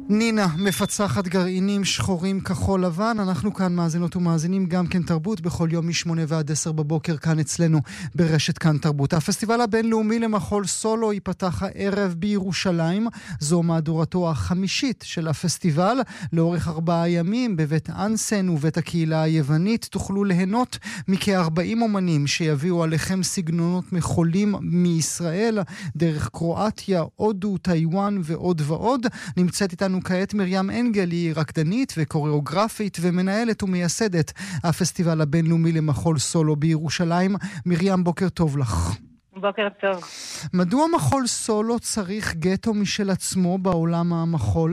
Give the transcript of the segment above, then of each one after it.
נינה, מפצחת גרעינים שחורים כחול לבן. אנחנו כאן מאזינות ומאזינים גם כן תרבות בכל יום מ-8 ועד 10 בבוקר כאן אצלנו ברשת כאן תרבות. הפסטיבל הבינלאומי למחול סולו ייפתח הערב בירושלים. זו מהדורתו החמישית של הפסטיבל. לאורך 4 ימים בבית אנסן ובית הקהילה היוונית תוכלו ליהנות מכ-40 אומנים שיביאו עליכם סגנונות מחולים מישראל, דרך קרואטיה, הודו, טיואן ועוד ועוד. נמצאת איתנו כעת מרים אנגל, היא רקדנית וקוריאוגרפית ומנהלת ומייסדת הפסטיבל הבינלאומי למחול סולו בירושלים. מרים, בוקר טוב לך. בוקר טוב. מדוע מחול סולו צריך גטו משל עצמו בעולם המחול?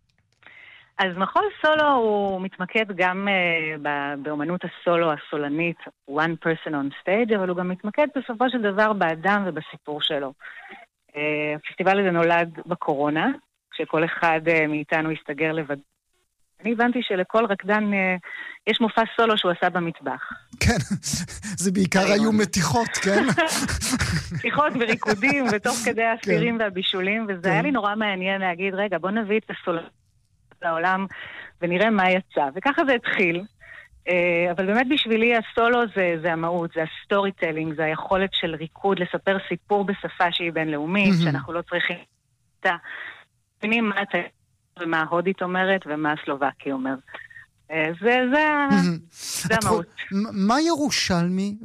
אז מחול סולו הוא מתמקד גם באמנות הסולו הסולנית, one person on stage, אבל הוא גם מתמקד בסופו של דבר באדם ובסיפור שלו. הפסטיבל הזה נולד בקורונה, כשכל אחד מאיתנו הסתגר לבד. אני הבנתי שלכל רקדן יש מופע סולו שהוא עשה במטבח. כן, זה בעיקר היו מתיחות, כן? מתיחות וריקודים, ותוך כדי הסירים והבישולים, וזה היה לי נורא מעניין להגיד, רגע, בוא נביא את הסולו לעולם ונראה מה יצא. וככה זה התחיל. אבל באמת בשבילי הסולו זה המהות, זה הסטורי טלינג, זה היכולת של ריקוד לספר סיפור בשפה שהיא בינלאומית, שאנחנו לא צריכים אותה. מה אתה ומה ההודית אומרת ומה הסלובקי אומר. זה המהות. מה ירושלמי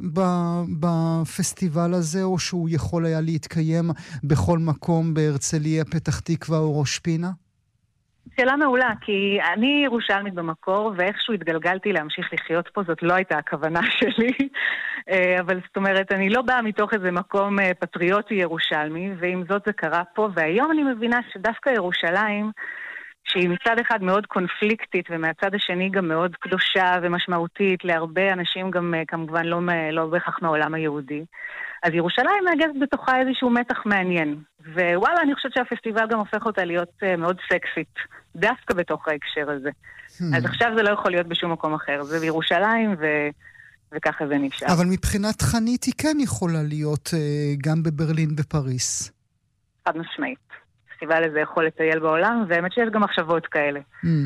בפסטיבל הזה, או שהוא יכול היה להתקיים בכל מקום בהרצליה, פתח תקווה או ראש פינה? שאלה מעולה, כי אני ירושלמית במקור, ואיכשהו התגלגלתי להמשיך לחיות פה, זאת לא הייתה הכוונה שלי, אבל זאת אומרת, אני לא באה מתוך איזה מקום פטריוטי ירושלמי, ועם זאת זה קרה פה, והיום אני מבינה שדווקא ירושלים, שהיא מצד אחד מאוד קונפליקטית, ומהצד השני גם מאוד קדושה ומשמעותית, להרבה אנשים גם כמובן לא בהכרח מהעולם היהודי, אז ירושלים מאגדת בתוכה איזשהו מתח מעניין, ווואלה, אני חושבת שהפסטיבל גם הופך אותה להיות מאוד סקסית, דווקא בתוך ההקשר הזה. אז עכשיו זה לא יכול להיות בשום מקום אחר, זה בירושלים וככה זה נשאר. אבל מבחינת תכנית היא כן יכולה להיות גם בברלין בפריס. חד משמעית. הפסטיבל הזה יכול לטייל בעולם, והאמת שיש גם מחשבות כאלה.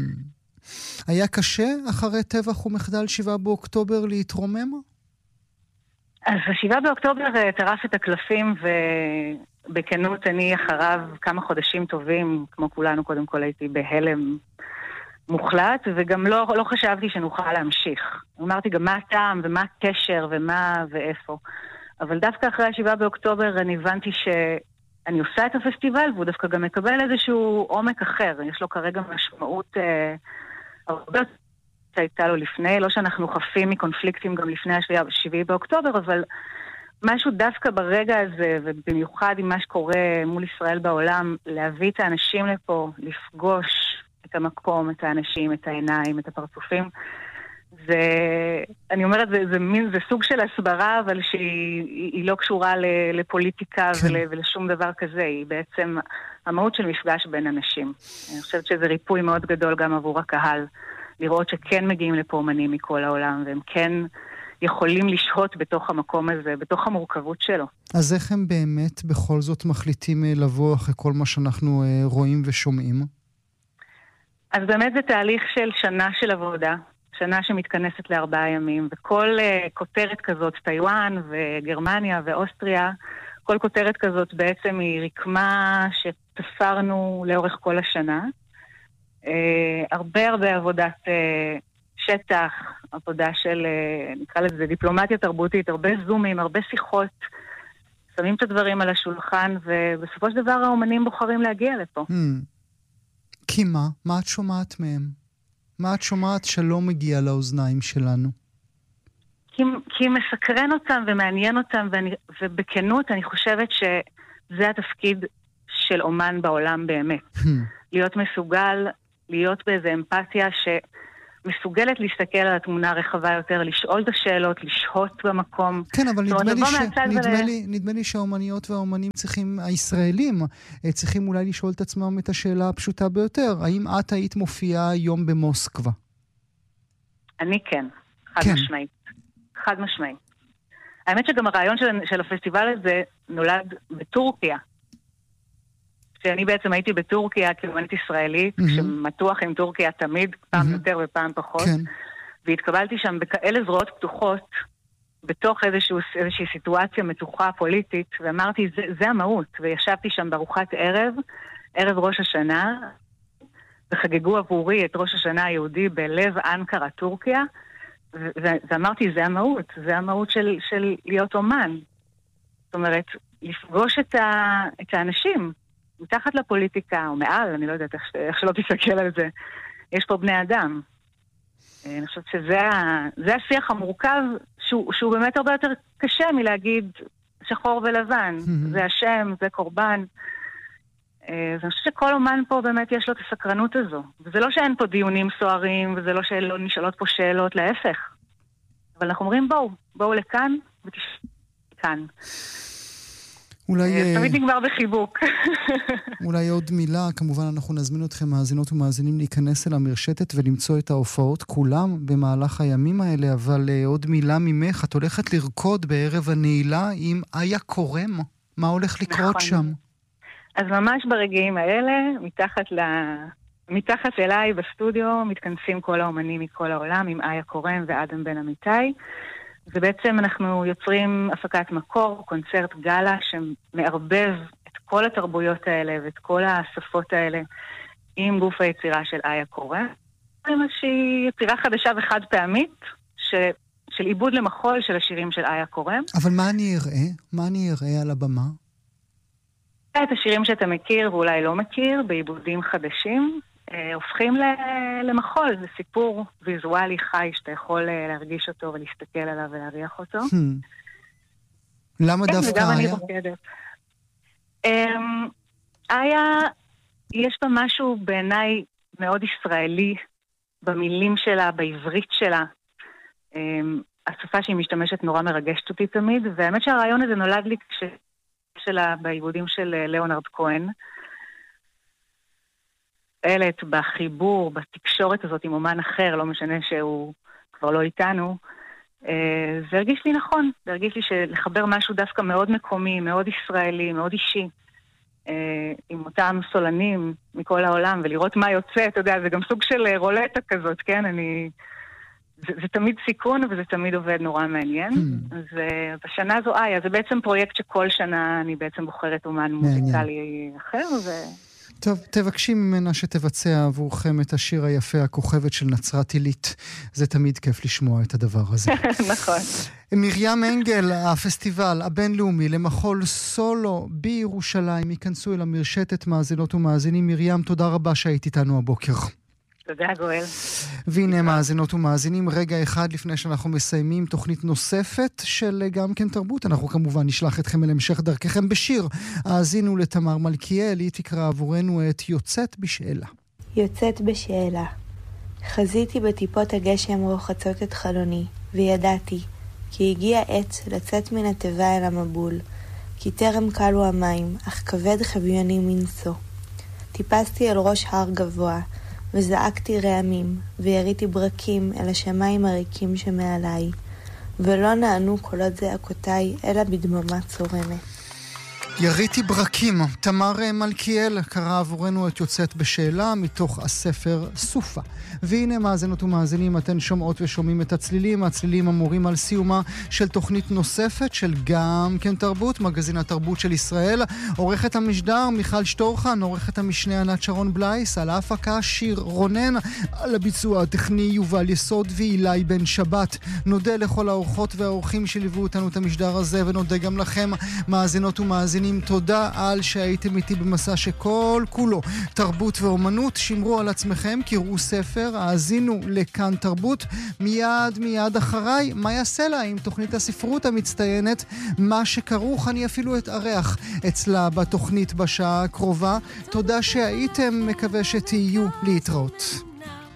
היה קשה אחרי טבח ומחדל 7 באוקטובר להתרומם? אז 7 באוקטובר טרף את הקלפים, ובכנות אני אחריו כמה חודשים טובים, כמו כולנו קודם כל הייתי בהלם מוחלט, וגם לא חשבתי שנוכל להמשיך. אמרתי גם מה הטעם ומה הקשר ומה ואיפה. אבל דווקא אחרי 7 באוקטובר אני הבנתי שאני עושה את הפסטיבל, והוא דווקא גם מקבל איזשהו עומק אחר. יש לו כרגע משמעות הרבה יותר שהייתה לו לפני, לא שאנחנו חפים מקונפליקטים גם לפני 7 באוקטובר, אבל משהו דווקא ברגע הזה, ובמיוחד עם מה שקורה מול ישראל בעולם, להביא את האנשים לפה, לפגוש את המקום, את האנשים, את העיניים, את הפרצופים, אני אומרת, זה סוג של הסברה, אבל שהיא לא קשורה לפוליטיקה ולשום דבר כזה, היא בעצם המהות של מפגש בין אנשים. אני חושבת שזה ריפוי מאוד גדול גם עבור הקהל, לראות שכן מגיעים לפה אומנים מכל העולם, והם כן יכולים לשהות בתוך המקום הזה, בתוך המורכבות שלו. אז איך הם באמת בכל זאת מחליטים לבוא אחרי כל מה שאנחנו רואים ושומעים? אז באמת זה תהליך של שנה של עבודה, שנה שמתכנסת ל4 ימים, וכל כותרת כזאת, טיואן וגרמניה ואוסטריה, כל כותרת כזאת בעצם היא רקמה שתפרנו לאורך כל השנה, הרבה עבודת שטח, עבודה של, נקרא לזה, דיפלומטיה תרבותית, הרבה זומים, הרבה שיחות, שמים את הדברים על השולחן, ובסופו של דבר האומנים בוחרים להגיע לפה. כי מה? מה את שומעת מהם? מה את שומעת שלא מגיע לאוזניים שלנו? כי מסקרן אותם ומעניין אותם, ובכנות אני חושבת שזה התפקיד של אומן בעולם באמת. להיות מסוגל, להיות באיזו אמפתיה שמסוגלת להסתכל על התמונה הרחבה יותר, לשאול את השאלות, לשהות במקום. כן, אבל נדמה לי שהאומניות והאומנים הישראלים צריכים אולי לשאול את עצמם את השאלה הפשוטה ביותר. האם את היית מופיעה היום במוסקבה? אני כן, חד משמעית. האמת שגם הרעיון של הפסטיבל הזה נולד בטורקיה. שאני בעצם הייתי בטורקיה כאומנית ישראלית, שמתוח עם טורקיה תמיד, פעם יותר ופעם פחות, והתקבלתי שם בכאלה זרועות פתוחות, בתוך איזושהי סיטואציה מתוחה פוליטית, ואמרתי, זה המהות, וישבתי שם בארוחת ערב ראש השנה, וחגגו עבורי את ראש השנה היהודי בלב אנקרה, טורקיה, ואמרתי, זה המהות של להיות אומן. זאת אומרת, לפגוש את האנשים, מתחת לפוליטיקה, או מעל, אני לא יודעת איך שלא תסתכל על זה. יש פה בני אדם. אני חושבת שזה השיח המורכב, שהוא באמת הרבה יותר קשה מלהגיד שחור ולבן. זה השם, זה קורבן. אז אני חושבת שכל אומן פה באמת יש לו את הסקרנות הזו. וזה לא שאין פה דיונים סוערים, וזה לא שלא נשאלות פה שאלות, להפך. אבל אנחנו אומרים, בואו לכאן, ותשאלו כאן. תמיד נגמר בחיבוק. אולי עוד מילה, כמובן אנחנו נזמין אתכם מאזינות ומאזינים להיכנס אל המרשתת ולמצוא את ההופעות כולם במהלך הימים האלה, אבל עוד מילה ממך, את הולכת לרקוד בערב הנעילה עם איה קורם. מה הולך לקרות שם? אז ממש ברגעים האלה, מתחת אליי בסטודיו, מתכנסים כל האומנים מכל העולם, עם איה קורם ואדם בן אמיתי, ובעצם אנחנו יוצרים הפקת מקור, קונצרט גלה, שמערבב את כל התרבויות האלה ואת כל השפות האלה עם גוף היצירה של איה קורם. זה איזושהי יצירה חדשה וחד פעמית, של עיבוד למחול של השירים של איה קורם. אבל מה אני אראה? מה אני אראה על הבמה? את השירים שאתה מכיר ואולי לא מכיר, בעיבודים חדשים, הופכים למחול, זה סיפור ויזואלי חי שאתה יכול להרגיש אותו ולהסתכל עליו ולהריח אותו. למה דווקא וגם אני רוקדת. איה, יש בה משהו בעיניי מאוד ישראלי, במילים שלה, בעברית שלה. השפה שהיא משתמשת נורא מרגשת אותי תמיד, והאמת שהרעיון הזה נולד לי שלה בעיבודים של ליאונרד כהן. פועלת בחיבור, בתקשורת הזאת עם אומן אחר, לא משנה שהוא כבר לא איתנו, זה הרגיש לי נכון. זה הרגיש לי שלחבר משהו דווקא מאוד מקומי, מאוד ישראלי, מאוד אישי, עם אותם סולנים מכל העולם, ולראות מה יוצא, אתה יודע, זה גם סוג של רולטה כזאת, כן? זה תמיד סיכון, וזה תמיד עובד נורא מעניין. אז בשנה הזו, זה בעצם פרויקט שכל שנה אני בעצם בוחרת אומן מוזיקלי אחר, טוב, תבקשי ממנה שתבצע עבורכם את השיר היפה, הכוכבת של נצרת עילית. זה תמיד כיף לשמוע את הדבר הזה. נכון. מרים אנגל, הפסטיבל הבינלאומי למחול סולו בירושלים, ייכנסו אל המרשתת מאזינות ומאזינים. מרים, תודה רבה שהיית איתנו הבוקר. תודה, גואל. והנה מאזינות ומאזינים, רגע אחד לפני שאנחנו מסיימים תוכנית נוספת של גם כן תרבות. אנחנו כמובן נשלח אתכם אל המשך דרככם בשיר. האזינו לתמר מלכיאל, היא תקרא עבורנו את יוצאת בשאלה. יוצאת בשאלה. חזיתי בטיפות הגשם רוחצות את חלוני, וידעתי, כי הגיע עת לצאת מן התיבה אל המבול, כי טרם קלו המים, אך כבד חביוני מנשוא. טיפסתי אל ראש הר גבוה, וזעקתי רעמים, ויריתי ברקים אל השמיים הריקים שמעליי, ולא נענו קולות זעקותיי, אלא בדממה צורמת. יריתי ברקים, תמר מלכיאל קרא עבורנו את יוצאת בשאלה מתוך הספר סופה. והנה מאזינות ומאזינים, אתן שומעות ושומעים את הצלילים אמורים על סיומה של תוכנית נוספת של גם כן תרבות, מגזין התרבות של ישראל. עורכת המשדר מיכל שטורחן, עורכת המשנה ענת שרון בלייס, על ההפקה שיר רונן, על הביצוע הטכני יובל יסוד ואילי בן שבת. נודה לכל האורחות והאורחים שליוו אותנו את המשדר הזה, ונודה גם לכם מאזינות ומאזינים. תודה על שהייתם איתי במסע שכל כולו תרבות ואומנות. שמרו על עצמכם, קראו ספר, האזינו לכאן תרבות. מיד אחריי, מה יעשה לה עם תוכנית הספרות המצטיינת, מה שכרוך, אני אפילו אתארח אצלה בתוכנית בשעה הקרובה. תודה שהייתם, מקווה שתהיו, להתראות.